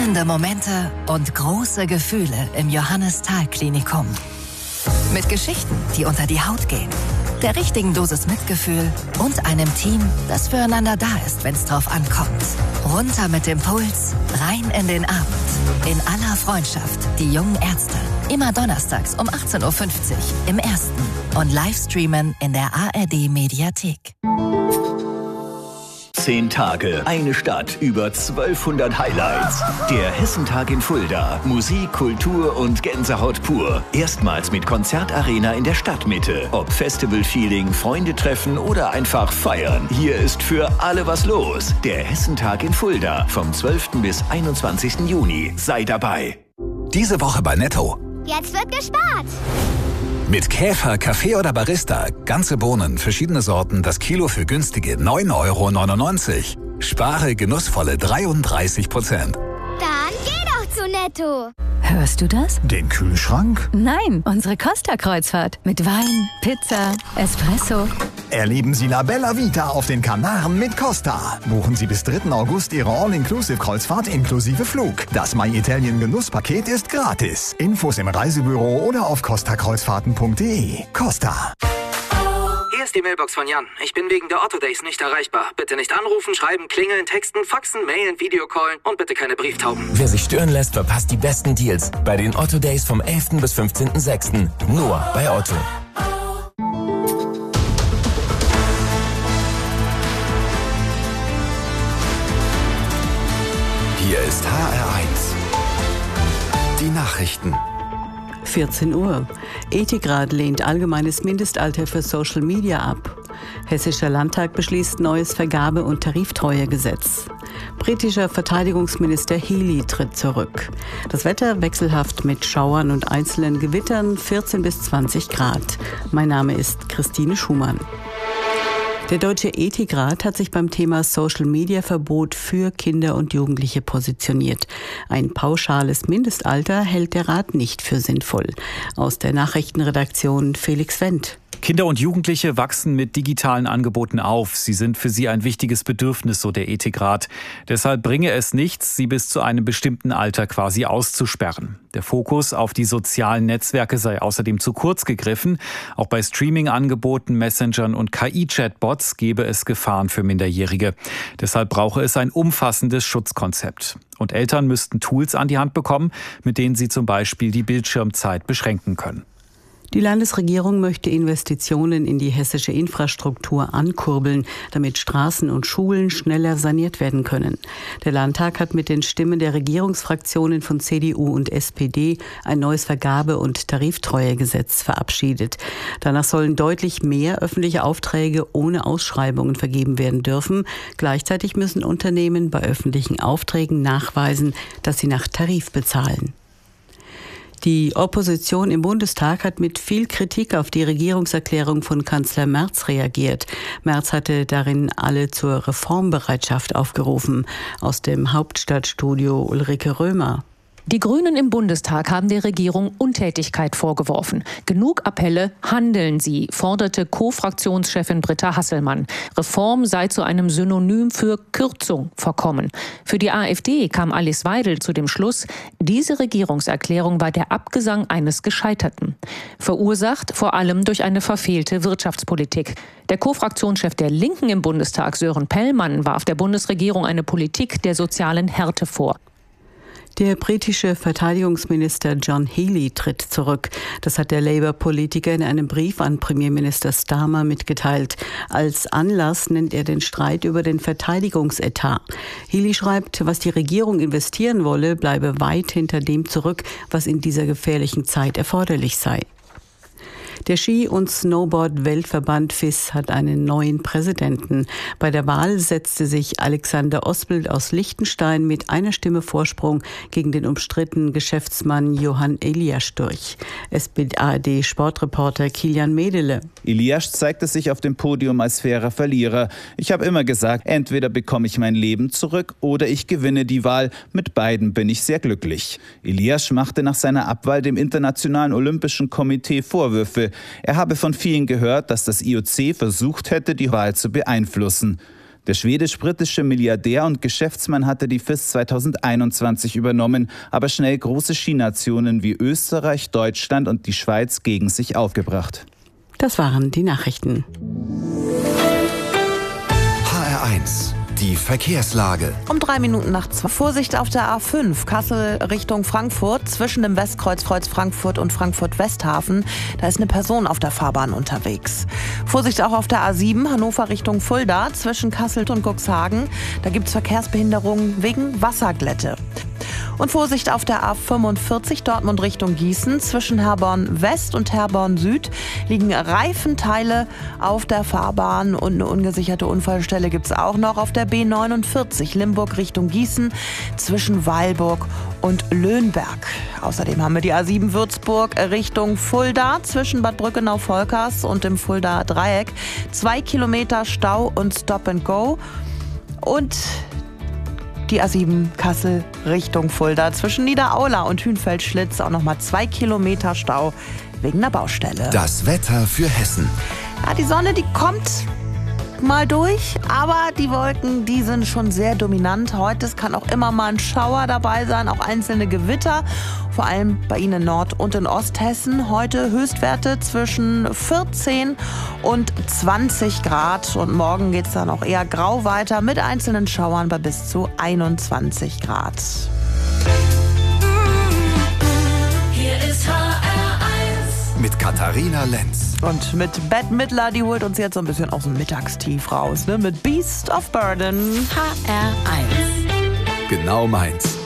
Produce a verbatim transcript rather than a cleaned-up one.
Berührende Momente und große Gefühle im Johannes-Thal-Klinikum. Mit Geschichten, die unter die Haut gehen, der richtigen Dosis Mitgefühl und einem Team, das füreinander da ist, wenn es drauf ankommt. Runter mit dem Puls, rein in den Abend. In aller Freundschaft, die jungen Ärzte. Immer donnerstags um achtzehn Uhr fünfzig im Ersten und Livestreamen in der A R D-Mediathek. Zehn Tage, eine Stadt, über zwölfhundert Highlights. Der Hessentag in Fulda. Musik, Kultur und Gänsehaut pur. Erstmals mit Konzertarena in der Stadtmitte. Ob Festival-Feeling, Freunde treffen oder einfach feiern. Hier ist für alle was los. Der Hessentag in Fulda. Vom zwölften bis einundzwanzigsten Juni. Sei dabei. Diese Woche bei Netto. Jetzt wird gespart. Mit Käfer, Kaffee oder Barista. Ganze Bohnen, verschiedene Sorten, das Kilo für günstige neun Euro neunundneunzig. Spare genussvolle dreiunddreißig Prozent. Dann geh doch zu Netto. Hörst du das? Den Kühlschrank? Nein, unsere Costa-Kreuzfahrt. Mit Wein, Pizza, Espresso. Erleben Sie La Bella Vita auf den Kanaren mit Costa. Buchen Sie bis dritten August Ihre All-Inclusive-Kreuzfahrt inklusive Flug. Das My Italien Genusspaket ist gratis. Infos im Reisebüro oder auf costa kreuzfahrten punkt de. Costa. Hier ist die Mailbox von Jan. Ich bin wegen der Otto Days nicht erreichbar. Bitte nicht anrufen, schreiben, klingeln, texten, faxen, mailen, Videocallen und bitte keine Brieftauben. Wer sich stören lässt, verpasst die besten Deals bei den Otto Days vom elften bis fünfzehnten sechsten Nur bei Otto. Hier ist H R eins. Die Nachrichten. vierzehn Uhr. Ethikrat lehnt allgemeines Mindestalter für Social Media ab. Hessischer Landtag beschließt neues Vergabe- und Tariftreuegesetz. Britischer Verteidigungsminister Healey tritt zurück. Das Wetter wechselhaft mit Schauern und einzelnen Gewittern, vierzehn bis zwanzig Grad. Mein Name ist Christine Schumann. Der Deutsche Ethikrat hat sich beim Thema Social-Media-Verbot für Kinder und Jugendliche positioniert. Ein pauschales Mindestalter hält der Rat nicht für sinnvoll. Aus der Nachrichtenredaktion Felix Wendt. Kinder und Jugendliche wachsen mit digitalen Angeboten auf. Sie sind für sie ein wichtiges Bedürfnis, so der Ethikrat. Deshalb bringe es nichts, sie bis zu einem bestimmten Alter quasi auszusperren. Der Fokus auf die sozialen Netzwerke sei außerdem zu kurz gegriffen. Auch bei Streaming-Angeboten, Messengern und K I-Chatbots gebe es Gefahren für Minderjährige. Deshalb brauche es ein umfassendes Schutzkonzept. Und Eltern müssten Tools an die Hand bekommen, mit denen sie zum Beispiel die Bildschirmzeit beschränken können. Die Landesregierung möchte Investitionen in die hessische Infrastruktur ankurbeln, damit Straßen und Schulen schneller saniert werden können. Der Landtag hat mit den Stimmen der Regierungsfraktionen von C D U und S P D ein neues Vergabe- und Tariftreuegesetz verabschiedet. Danach sollen deutlich mehr öffentliche Aufträge ohne Ausschreibungen vergeben werden dürfen. Gleichzeitig müssen Unternehmen bei öffentlichen Aufträgen nachweisen, dass sie nach Tarif bezahlen. Die Opposition im Bundestag hat mit viel Kritik auf die Regierungserklärung von Kanzler Merz reagiert. Merz hatte darin alle zur Reformbereitschaft aufgerufen. Aus dem Hauptstadtstudio Ulrike Römer. Die Grünen im Bundestag haben der Regierung Untätigkeit vorgeworfen. Genug Appelle, handeln Sie, forderte Co-Fraktionschefin Britta Hasselmann. Reform sei zu einem Synonym für Kürzung verkommen. Für die AfD kam Alice Weidel zu dem Schluss, diese Regierungserklärung war der Abgesang eines Gescheiterten. Verursacht vor allem durch eine verfehlte Wirtschaftspolitik. Der Co-Fraktionschef der Linken im Bundestag, Sören Pellmann, warf der Bundesregierung eine Politik der sozialen Härte vor. Der britische Verteidigungsminister John Healey tritt zurück. Das hat der Labour-Politiker in einem Brief an Premierminister Starmer mitgeteilt. Als Anlass nennt er den Streit über den Verteidigungsetat. Healey schreibt, was die Regierung investieren wolle, bleibe weit hinter dem zurück, was in dieser gefährlichen Zeit erforderlich sei. Der Ski- und Snowboard-Weltverband F I S hat einen neuen Präsidenten. Bei der Wahl setzte sich Alexander Osbild aus Liechtenstein mit einer Stimme Vorsprung gegen den umstrittenen Geschäftsmann Johann Eliasch durch. S B A D-Sportreporter Kilian Medele. Eliasch zeigte sich auf dem Podium als fairer Verlierer. Ich habe immer gesagt, entweder bekomme ich mein Leben zurück oder ich gewinne die Wahl. Mit beiden bin ich sehr glücklich. Eliasch machte nach seiner Abwahl dem Internationalen Olympischen Komitee Vorwürfe. Er habe von vielen gehört, dass das I O C versucht hätte, die Wahl zu beeinflussen. Der schwedisch-britische Milliardär und Geschäftsmann hatte die F I S zweitausendeinundzwanzig übernommen, aber schnell große Skinationen wie Österreich, Deutschland und die Schweiz gegen sich aufgebracht. Das waren die Nachrichten. H R eins. Die Verkehrslage. Um drei Minuten nach zwei. Vorsicht auf der A fünf, Kassel Richtung Frankfurt, zwischen dem Westkreuz Frankfurt und Frankfurt-Westhafen. Da ist eine Person auf der Fahrbahn unterwegs. Vorsicht auch auf der A sieben, Hannover Richtung Fulda, zwischen Kassel und Cuxhagen. Da gibt es Verkehrsbehinderungen wegen Wasserglätte. Und Vorsicht auf der A fünfundvierzig, Dortmund Richtung Gießen. Zwischen Herborn West und Herborn Süd liegen Reifenteile auf der Fahrbahn und eine ungesicherte Unfallstelle gibt es auch noch auf der B neunundvierzig, Limburg Richtung Gießen, zwischen Weilburg und Löhnberg. Außerdem haben wir die A sieben Würzburg Richtung Fulda, zwischen Bad Brückenau-Volkers und dem Fuldaer Dreieck. Zwei Kilometer Stau und Stop and Go. Und die A sieben Kassel Richtung Fulda, zwischen Niederaula und Hünfeld-Schlitz auch nochmal zwei Kilometer Stau wegen einer Baustelle. Das Wetter für Hessen. Ja, die Sonne, die kommt mal durch, aber die Wolken, die sind schon sehr dominant. Heute kann auch immer mal ein Schauer dabei sein, auch einzelne Gewitter, vor allem bei Ihnen in Nord- und in Osthessen. Heute Höchstwerte zwischen vierzehn und zwanzig Grad und morgen geht es dann auch eher grau weiter mit einzelnen Schauern bei bis zu einundzwanzig Grad. Hier ist H R eins mit Katharina Lenz. Und mit Bette Midler, die holt uns jetzt so ein bisschen aus dem Mittagstief raus, ne? Mit Beast of Burden. H R eins. Genau meins.